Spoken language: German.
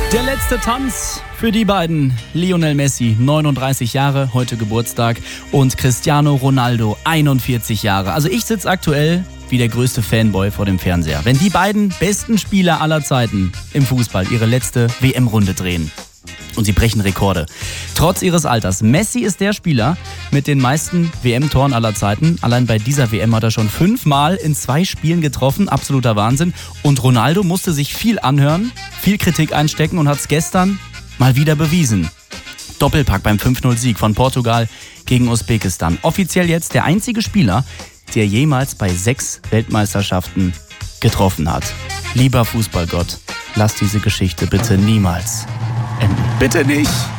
Der letzte Tanz für die beiden. Lionel Messi, 39 Jahre, heute Geburtstag. Und Cristiano Ronaldo, 41 Jahre. Also ich sitze aktuell wie der größte Fanboy vor dem Fernseher. Wenn die beiden besten Spieler aller Zeiten im Fußball ihre letzte WM-Runde drehen. Und sie brechen Rekorde. Trotz ihres Alters. Messi ist der Spieler mit den meisten WM-Toren aller Zeiten. Allein bei dieser WM hat er schon 5-mal in 2 Spielen getroffen. Absoluter Wahnsinn. Und Ronaldo musste sich viel anhören, viel Kritik einstecken und hat es gestern mal wieder bewiesen. Doppelpack beim 5-0-Sieg von Portugal gegen Usbekistan. Offiziell jetzt der einzige Spieler, der jemals bei 6 Weltmeisterschaften getroffen hat. Lieber Fußballgott, lass diese Geschichte bitte niemals enden. Bitte nicht.